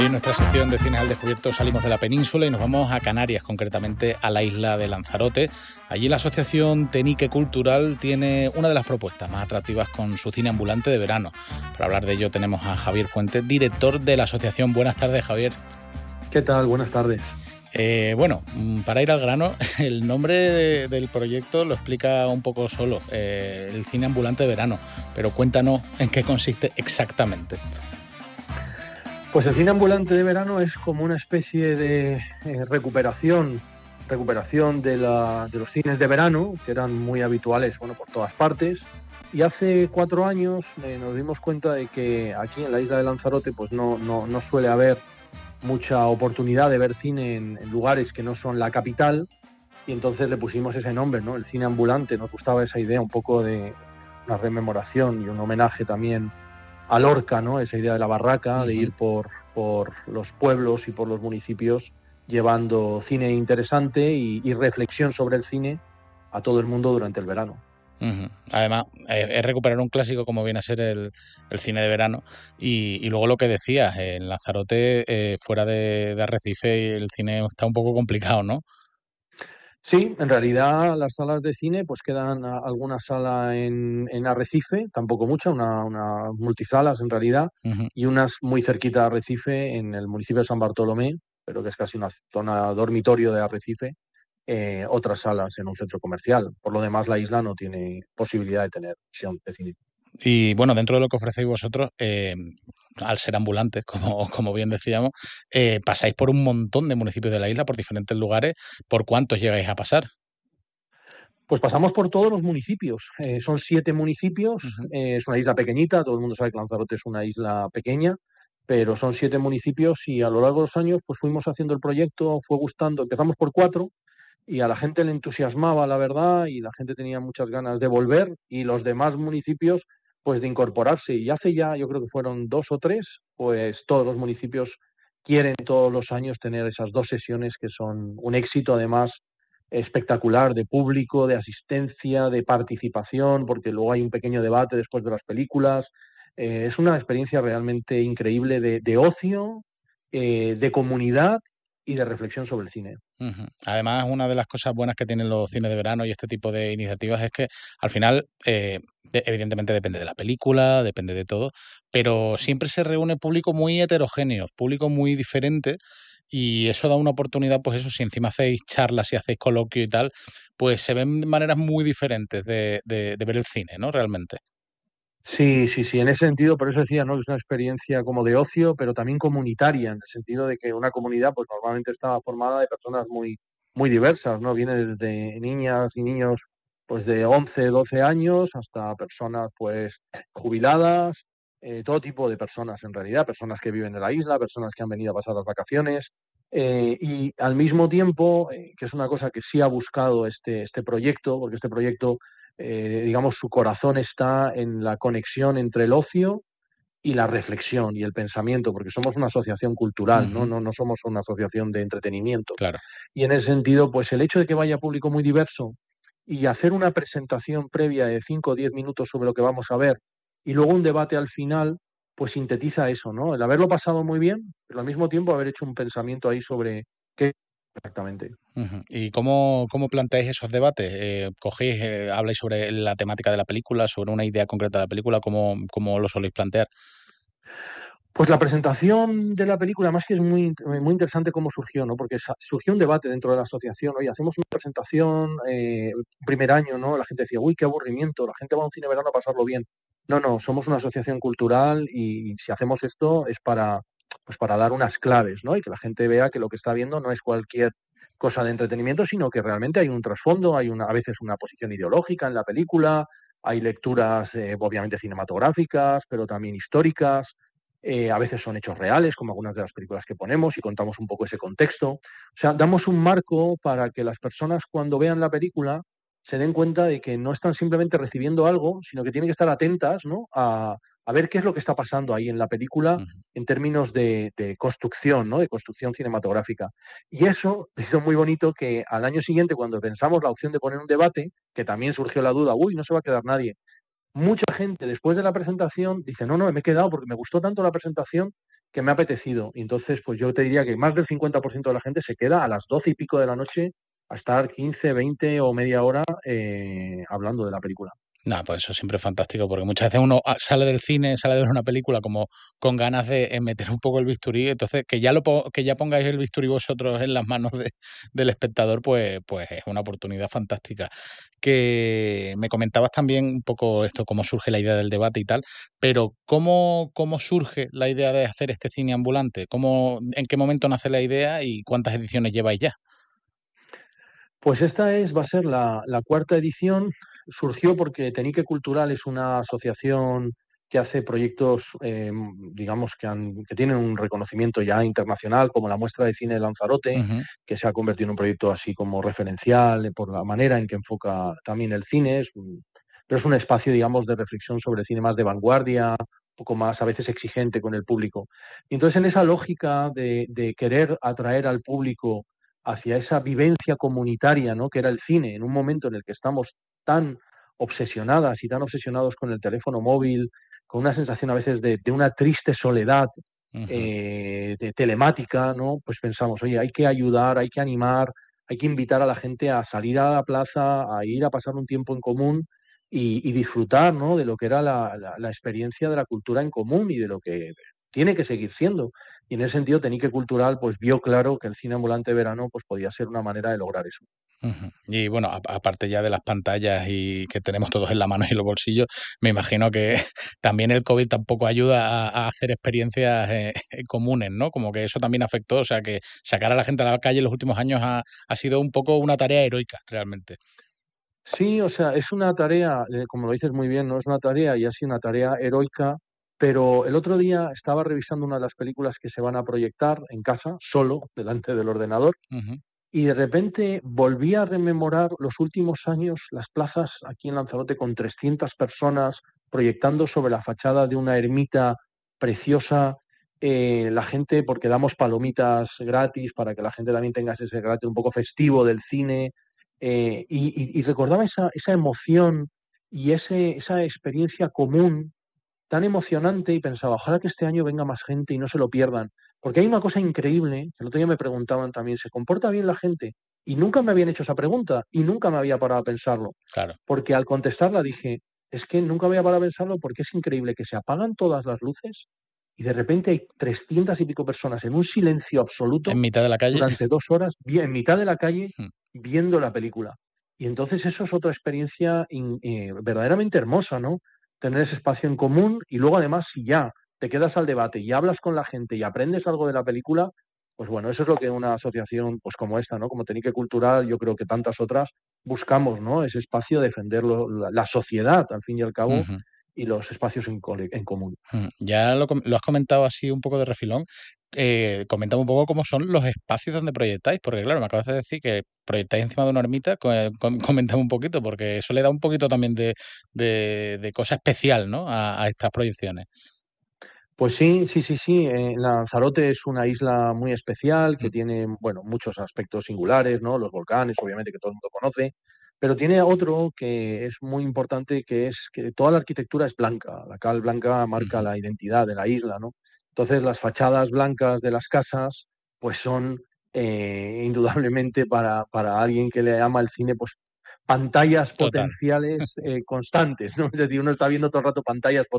En nuestra sección de Cines al Descubierto salimos de la península y nos vamos a Canarias, concretamente a la isla de Lanzarote. Allí la Asociación Tenique Cultural tiene una de las propuestas más atractivas con su cine ambulante de verano. Para hablar de ello tenemos a Javier Fuentes, director de la asociación. Buenas tardes, Javier. ¿Qué tal? Buenas tardes. Para ir al grano, el nombre del proyecto lo explica un poco solo, el cine ambulante de verano, pero cuéntanos en qué consiste exactamente. Pues el cine ambulante de verano es como una especie de recuperación de los cines de verano, que eran muy habituales, por todas partes. Y hace 4 años nos dimos cuenta de que aquí en la isla de Lanzarote pues no suele haber mucha oportunidad de ver cine en lugares que no son la capital, y entonces le pusimos ese nombre, ¿no? El cine ambulante. Nos gustaba esa idea, un poco de una rememoración y un homenaje también a Lorca, ¿no? Esa idea de la barraca, de ir por los pueblos y por los municipios llevando cine interesante y reflexión sobre el cine a todo el mundo durante el verano. Además, es recuperar un clásico como viene a ser el cine de verano y luego lo que decías, en Lanzarote, fuera de Arrecife, el cine está un poco complicado, ¿no? Sí, en realidad las salas de cine pues quedan alguna sala en Arrecife, tampoco mucha, una multisalas en realidad, Ujú. y unas muy cerquita de Arrecife en el municipio de San Bartolomé, pero que es casi una zona dormitorio de Arrecife, otras salas en un centro comercial. Por lo demás, la isla no tiene posibilidad de tener visión de cine. Y bueno, dentro de lo que ofrecéis vosotros, al ser ambulantes, como bien decíamos, pasáis por un montón de municipios de la isla, por diferentes lugares. ¿Por cuántos llegáis a pasar? Pues pasamos por todos los municipios. Son 7 municipios. Ujú. Es una isla pequeñita. Todo el mundo sabe que Lanzarote es una isla pequeña, pero son 7 municipios y a lo largo de los años pues fuimos haciendo el proyecto, fue gustando. Empezamos por 4 y a la gente le entusiasmaba, la verdad, y la gente tenía muchas ganas de volver, y los demás municipios pues de incorporarse. Y hace ya, yo creo que fueron 2 o 3, pues todos los municipios quieren todos los años tener esas 2 sesiones que son un éxito, además espectacular, de público, de asistencia, de participación, porque luego hay un pequeño debate después de las películas. Es una experiencia realmente increíble de ocio, de comunidad y de reflexión sobre el cine. Ujú. Además, una de las cosas buenas que tienen los cines de verano y este tipo de iniciativas es que al final, evidentemente depende de la película, depende de todo, pero siempre se reúne público muy heterogéneo, público muy diferente, y eso da una oportunidad, pues eso, si encima hacéis charlas y hacéis coloquio y tal, pues se ven maneras muy diferentes de ver el cine, ¿no? Realmente. Sí, sí, sí, en ese sentido, por eso decía, ¿no? Que es una experiencia como de ocio, pero también comunitaria, en el sentido de que una comunidad, pues normalmente está formada de personas muy diversas, ¿no? Viene desde niñas y niños, pues de 11, 12 años, hasta personas, pues, jubiladas, todo tipo de personas, en realidad, personas que viven en la isla, personas que han venido a pasar las vacaciones, y al mismo tiempo, que es una cosa que sí ha buscado este proyecto, porque este proyecto digamos, su corazón está en la conexión entre el ocio y la reflexión y el pensamiento, porque somos una asociación cultural, ¿no? Ujú. No somos una asociación de entretenimiento. Claro. Y en ese sentido, pues el hecho de que vaya público muy diverso y hacer una presentación previa de 5 o 10 minutos sobre lo que vamos a ver y luego un debate al final, pues sintetiza eso, ¿no? El haberlo pasado muy bien, pero al mismo tiempo haber hecho un pensamiento ahí sobre qué exactamente. Ujú. ¿Y cómo planteáis esos debates? ¿Cogéis, habláis sobre la temática de la película, sobre una idea concreta de la película? ¿Cómo lo soléis plantear? Pues la presentación de la película, además que es muy interesante cómo surgió, ¿no? Porque surgió un debate dentro de la asociación. Oye, hacemos una presentación, primer año, ¿no? La gente decía, uy, qué aburrimiento, la gente va a un cine verano a pasarlo bien. No, no, somos una asociación cultural y si hacemos esto es pues para dar unas claves, ¿no? Y que la gente vea que lo que está viendo no es cualquier cosa de entretenimiento, sino que realmente hay un trasfondo, a veces una posición ideológica en la película, hay lecturas, obviamente cinematográficas, pero también históricas. A veces son hechos reales, como algunas de las películas que ponemos, y contamos un poco ese contexto. O sea, damos un marco para que las personas cuando vean la película se den cuenta de que no están simplemente recibiendo algo, sino que tienen que estar atentas, ¿no? A ver qué es lo que está pasando ahí en la película Ujú. en términos de construcción, ¿no? De construcción cinematográfica. Y eso hizo muy bonito que al año siguiente, cuando pensamos la opción de poner un debate, que también surgió la duda, uy, no se va a quedar nadie. Mucha gente después de la presentación dice, no, no, me he quedado porque me gustó tanto la presentación que me ha apetecido. Y entonces, pues yo te diría que más del 50% de la gente se queda a las 12 y pico de la noche a estar 15, 20 o media hora hablando de la película. No, pues eso siempre es fantástico, porque muchas veces uno sale del cine, sale de ver una película como con ganas de meter un poco el bisturí, entonces que ya pongáis el bisturí vosotros en las manos del espectador, pues es una oportunidad fantástica. Que me comentabas también un poco esto, cómo surge la idea del debate y tal, pero ¿cómo surge la idea de hacer este cine ambulante? ¿En qué momento nace la idea y cuántas ediciones lleváis ya? Pues va a ser la cuarta edición. Surgió porque Tenique Cultural es una asociación que hace proyectos, digamos, que tienen un reconocimiento ya internacional, como la Muestra de Cine de Lanzarote, Ujú, que se ha convertido en un proyecto así como referencial por la manera en que enfoca también el cine. Pero es un espacio, digamos, de reflexión sobre el cine más de vanguardia, un poco más a veces exigente con el público. Y entonces, en esa lógica de querer atraer al público hacia esa vivencia comunitaria, ¿no? Que era el cine, en un momento en el que estamos tan obsesionadas y tan obsesionados con el teléfono móvil, con una sensación a veces de una triste soledad ujú. de telemática, ¿no? Pues pensamos, oye, hay que ayudar, hay que animar, hay que invitar a la gente a salir a la plaza, a ir a pasar un tiempo en común y disfrutar, ¿no? De lo que era la experiencia de la cultura en común y de lo que tiene que seguir siendo. Y en ese sentido, Tenique Cultural pues vio claro que el cine ambulante de verano pues podía ser una manera de lograr eso. Ujú. Y bueno, aparte ya de las pantallas y que tenemos todos en la mano y en los bolsillos, me imagino que también el COVID tampoco ayuda a hacer experiencias comunes, ¿no? Como que eso también afectó, o sea que sacar a la gente a la calle en los últimos años ha sido un poco una tarea heroica, realmente. Sí, o sea, es una tarea, como lo dices muy bien, no es una tarea y ha sido una tarea heroica, pero el otro día estaba revisando una de las películas que se van a proyectar en casa, solo, delante del ordenador, Ujú, y de repente volví a rememorar los últimos años, las plazas aquí en Lanzarote con 300 personas proyectando sobre la fachada de una ermita preciosa, la gente, porque damos palomitas gratis para que la gente también tenga ese carácter un poco festivo del cine, y recordaba esa emoción y esa experiencia común tan emocionante y pensaba, ojalá que este año venga más gente y no se lo pierdan. Porque hay una cosa increíble, que el otro día me preguntaban también, ¿se comporta bien la gente? Y nunca me habían hecho esa pregunta y nunca me había parado a pensarlo. claro, Porque al contestarla dije, es que nunca me había parado a pensarlo porque es increíble que se apagan todas las luces y de repente hay 300 y pico personas en un silencio absoluto en mitad de la calle. durante 2 horas en mitad de la calle Mm, viendo la película. Y entonces eso es otra experiencia verdaderamente hermosa, ¿no? Tener ese espacio en común y luego además si ya te quedas al debate y hablas con la gente y aprendes algo de la película, pues bueno, eso es lo que una asociación pues como esta, ¿no? Como Tenique Cultural, yo creo que tantas otras buscamos, ¿no? Ese espacio de defender la sociedad, al fin y al cabo, ujú. y los espacios en común. Ya lo has comentado así un poco de refilón. Coméntame un poco cómo son los espacios donde proyectáis, porque claro, me acabas de decir que proyectáis encima de una ermita. Coméntame un poquito, porque eso le da un poquito también de cosa especial, ¿no? A estas proyecciones. Pues sí, sí, sí, sí. Lanzarote es una isla muy especial que Mm, tiene, bueno, muchos aspectos singulares, ¿no? Los volcanes, obviamente, que todo el mundo conoce, pero tiene otro que es muy importante, que es que toda la arquitectura es blanca. La cal blanca marca ujú. la identidad de la isla, ¿no? Entonces, las fachadas blancas de las casas, pues son indudablemente para alguien que le ama el cine, pues pantallas Total. potenciales constantes, ¿no? Es decir, uno está viendo todo el rato pantallas